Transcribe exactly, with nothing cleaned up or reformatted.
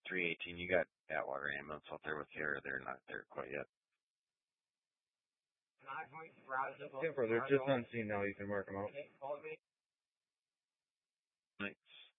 three eighteen. You got Atwater ambulance out there with you, or they're not there quite yet? Yeah, bro, they're just on scene now. You can mark them out. Thanks.